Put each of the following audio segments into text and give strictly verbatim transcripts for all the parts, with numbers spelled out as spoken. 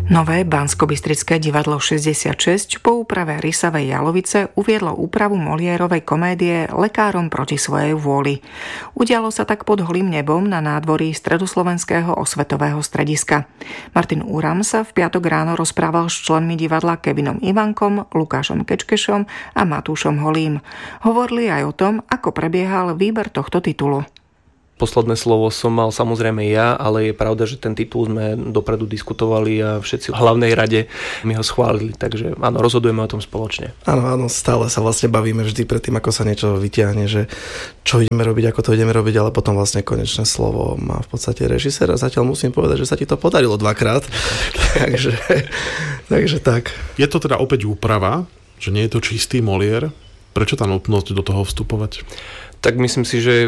Nové Banskobystrické divadlo šesťdesiatšesť po úprave Rysavej Jalovice uviedlo úpravu Moliérovej komédie Lekárom proti svojej vôli. Udialo sa tak pod holým nebom na nádvorí Stredoslovenského osvetového strediska. Martin Úram sa v piatok ráno rozprával s členmi divadla Kevinom Ivankom, Lukášom Kečkešom a Matúšom Holým. Hovorili aj o tom, ako prebiehal výber tohto titulu. Posledné slovo som mal samozrejme ja, ale je pravda, že ten titul sme dopredu diskutovali a všetci v hlavnej rade mi ho schválili, takže áno, rozhodujeme o tom spoločne. Áno, áno, stále sa vlastne bavíme vždy pred tým, ako sa niečo vyťahne, že čo ideme robiť, ako to ideme robiť, ale potom vlastne konečné slovo má v podstate režisér a zatiaľ musím povedať, že sa ti to podarilo dvakrát. takže, takže tak. Je to teda opäť úprava, že nie je to čistý Molière? Prečo tá nutnosť do toho vstupovať? Tak myslím si, že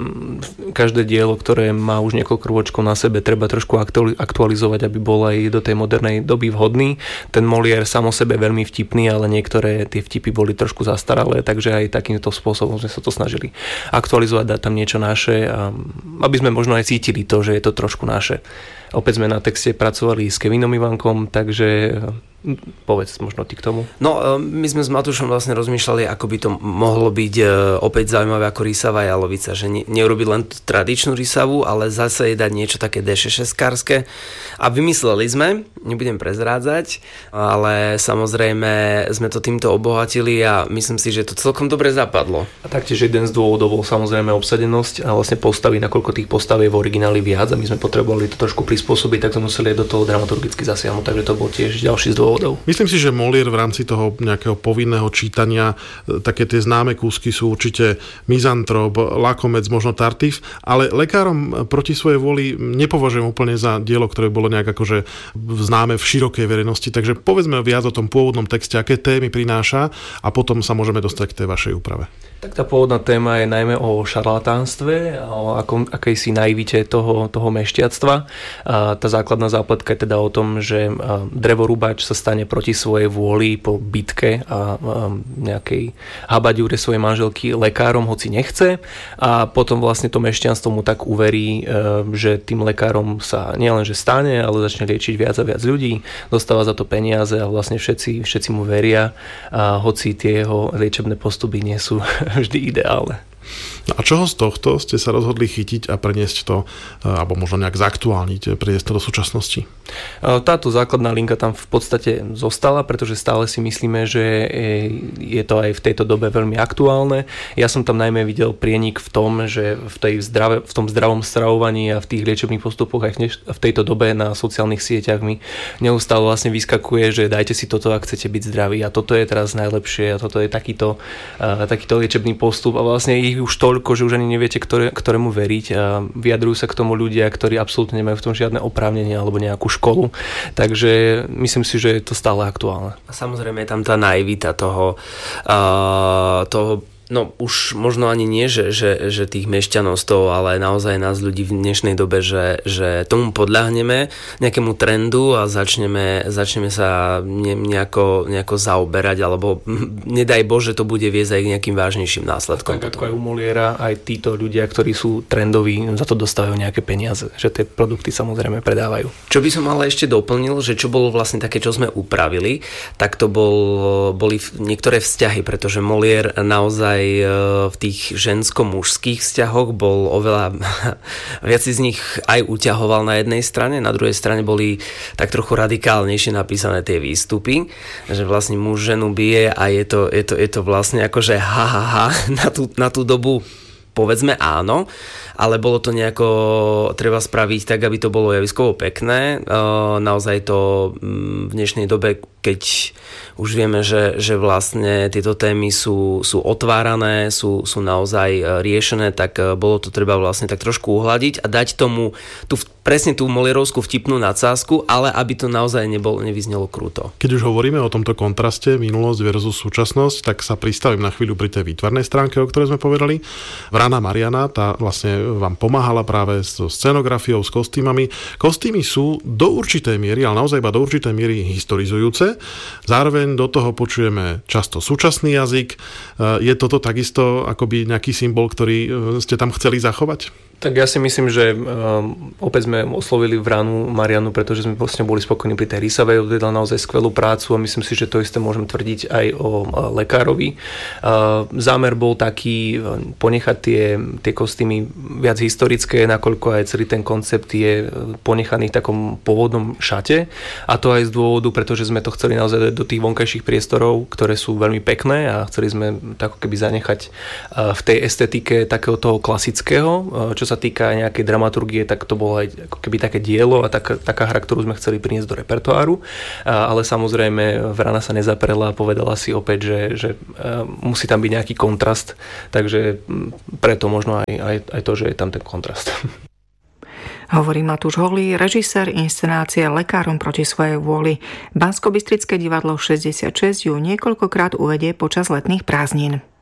každé dielo, ktoré má už niekoľko rôčkov na sebe, treba trošku aktualizovať, aby bol aj do tej modernej doby vhodný. Ten Molière sám o sebe veľmi vtipný, ale niektoré tie vtipy boli trošku zastaralé, takže aj takýmto spôsobom sme sa to snažili aktualizovať, dať tam niečo naše, aby sme možno aj cítili to, že je to trošku naše. Opäť sme na texte pracovali s Kevinom Ivankom, takže povedz možno ty k tomu. No, my sme s Matúšom vlastne rozmýšľali, ako by to mohlo byť opäť zaujímavé ako Rysavá Jalovica, že ne, neurobiť len tradičnú Rysavu, ale zase jej dať niečo také dešešeskárske. A vymysleli sme, nebudem prezrádzať, ale samozrejme sme to týmto obohatili a myslím si, že to celkom dobre zapadlo. A taktiež jeden z dôvodov bol samozrejme obsadenosť a vlastne postavy, nakoľko tých postav je v origináli viac a my sme potrebovali to trošku prispôsobiť, tak to museli aj do toho dramaturgicky zasiahnuť, takže to bol tiež ďalší z dôvodov. Myslím si, že Molière v rámci toho nejakého povinného čítania, také tie známe kúsky sú určite Mizantrop, Lakomec, možno Tartif, ale Lekárom proti svojej vôli nepovažujem úplne za dielo, ktoré bolo nejak akože známe v širokej verejnosti, takže povedzme viac o tom pôvodnom texte, aké témy prináša a potom sa môžeme dostať k tej vašej úprave. Tak tá pôvodná téma je najmä o šarlatánstve, o akom, akejsi naivite toho, toho mešťactva. A tá základná zápletka je teda o tom, že drevorúbač sa stane proti svojej vôli po bitke a nejakej habaďúre svojej manželky lekárom, hoci nechce. A potom vlastne to mešťanstvo mu tak uverí, že tým lekárom sa nielenže stane, ale začne liečiť viac a viac ľudí, dostáva za to peniaze a vlastne všetci, všetci mu veria, a hoci tie jeho liečebné postupy nie sú vždy ideálne. No a čoho z tohto ste sa rozhodli chytiť a preniesť to, alebo možno nejak zaktuálniť, preniesť to do súčasnosti? Táto základná linka tam v podstate zostala, pretože stále si myslíme, že je to aj v tejto dobe veľmi aktuálne. Ja som tam najmä videl prienik v tom, že v, tej zdrave, v tom zdravom stravovaní a v tých liečebných postupoch aj v tejto dobe na sociálnych sieťach mi neustále vlastne vyskakuje, že dajte si toto, ak chcete byť zdraví a toto je teraz najlepšie a toto je takýto, takýto liečebný postup a vlastne ich už toľko, že už ani neviete, ktoré, ktorému veriť a vyjadrujú sa k tomu ľudia, ktorí absolútne nemajú v tom žiadne oprávnenie alebo nejakú školu. Takže myslím si, že je to stále aktuálne. A samozrejme je tam tá naivita toho, uh, toho no už možno ani nie, že, že, že tých mešťanov z toho, ale naozaj nás ľudí v dnešnej dobe, že, že tomu podľahneme nejakému trendu a začneme, začneme sa ne, nejako, nejako zaoberať, alebo nedaj Bože, to bude viesť aj k nejakým vážnejším následkom. Tak ako aj u Moliéra, aj títo ľudia, ktorí sú trendoví, za to dostávajú nejaké peniaze, že tie produkty samozrejme predávajú. Čo by som ale ešte doplnil, že čo bolo vlastne také, čo sme upravili, tak to bol, boli niektoré vzťahy, pretože Molière naozaj v tých žensko-mužských vzťahoch bol oveľa viac z nich aj uťahoval na jednej strane, na druhej strane boli tak trochu radikálnejšie napísané tie výstupy, že vlastne muž ženu bije a je to, je to, je to vlastne akože ha, ha, ha na tú, na tú dobu povedzme áno, ale bolo to nejako treba spraviť tak, aby to bolo javiskovo pekné. Naozaj to v dnešnej dobe, keď už vieme, že, že vlastne tieto témy sú, sú otvárané, sú, sú naozaj riešené, tak bolo to treba vlastne tak trošku uhladiť a dať tomu tú, presne tú Molierovskú vtipnú nadsázku, ale aby to naozaj nebol, nevyznelo kruto. Keď už hovoríme o tomto kontraste minulosť versus súčasnosť, tak sa pristavím na chvíľu pri tej výtvarnej stránke, o ktorej sme povedali. Vrana Mariana, tá vlastne vám pomáhala práve so scenografiou, s kostýmami. Kostýmy sú do určitej miery, ale naozaj iba do určitej miery historizujúce. Zároveň do toho počujeme často súčasný jazyk. Je toto takisto akoby nejaký symbol, ktorý ste tam chceli zachovať? Tak ja si myslím, že um, opäť sme oslovili Vranu Marianu, pretože sme vlastne boli spokojní pri tej Rysavej, odvedla naozaj skvelú prácu a myslím si, že to isté môžem tvrdiť aj o uh, lekárovi. Uh, zámer bol taký uh, ponechať tie, tie kostýmy viac historické, nakoľko aj celý ten koncept je ponechaný v takom pôvodnom šate a to aj z dôvodu, pretože sme to chceli naozaj do tých vonkajších priestorov, ktoré sú veľmi pekné a chceli sme tak keby zanechať uh, v tej estetike takého toho klasického, uh, čo sa týka nejakej dramaturgie, tak to bolo aj ako keby také dielo a taká, taká hra, ktorú sme chceli priniesť do repertoáru. A, ale samozrejme Vrana sa nezaprela a povedala si opäť, že, že musí tam byť nejaký kontrast, takže preto možno aj, aj, aj to, že je tam ten kontrast. Hovorí Matúš Holý, režisér inscenácie Lekárom proti svojej vôli. Banskobystrické divadlo šesťdesiatšesť ju niekoľkokrát uvedie počas letných prázdnin.